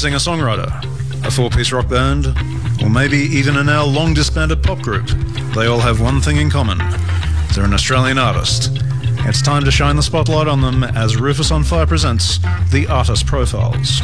singer-songwriter, a four-piece rock band, or maybe even a now long-disbanded pop group, they all have one thing in common. They're an Australian artist. It's time to shine the spotlight on them as Rufus on Fire presents the Artist Profiles.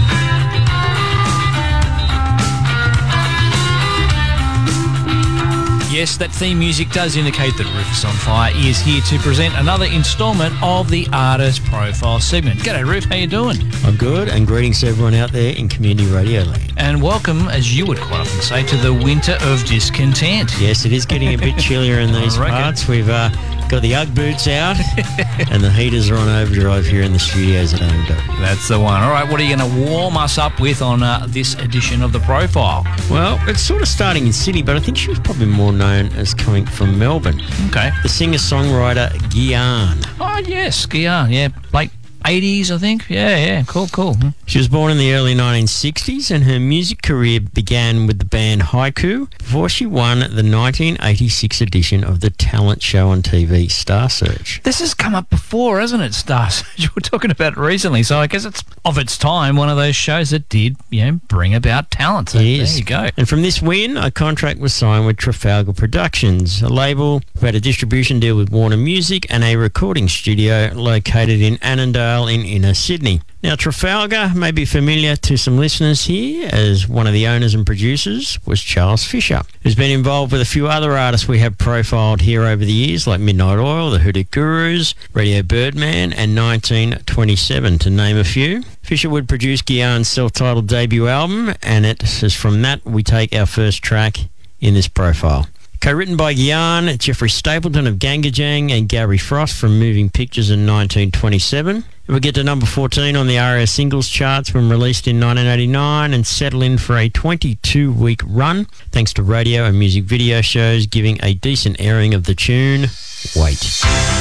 Yes, that theme music does indicate that Rufus on Fire is here to present another instalment of the Artist Profile segment. G'day, Ruf, how you doing? I'm good, and greetings to everyone out there in community radio land. And welcome, as you would quite often say, to the winter of discontent. Yes, it is getting a bit chillier in these parts. We've got the Ugg boots out, and the heaters are on overdrive here in the studios at AMW. That's the one. All right, what are you going to warm us up with on this edition of the Profile? Well, it's sort of starting in Sydney, but I think she was probably more known as coming from Melbourne. Okay. The singer-songwriter Gyan. Oh, yes, Gyan. Yeah, late 80s, I think. Yeah, cool. She was born in the early 1960s, and her music career began with the band Haiku before she won the 1986 edition of the talent show on TV, Star Search. This has come up before, hasn't it, Star Search? We're talking about it recently, so I guess it's of its time one of those shows that did, bring about talent. So there you go. And from this win, a contract was signed with Trafalgar Productions, a label who had a distribution deal with Warner Music and a recording studio located in Annandale in inner Sydney. Now, Trafalgar may be familiar to some listeners here, as one of the owners and producers was Charles Fisher, who's been involved with a few other artists we have profiled here over the years, like Midnight Oil, the Hoodoo Gurus, Radio Birdman, and 1927, to name a few. Fisher would produce Gyan's self-titled debut album, and it is from that we take our first track in this profile. Co-written by Gyan, Jeffrey Stapleton of Gangajang, and Gary Frost from Moving Pictures in 1927. It will get to number 14 on the ARIA singles charts when released in 1989 and settle in for a 22-week run, thanks to radio and music video shows giving a decent airing of the tune, Wait.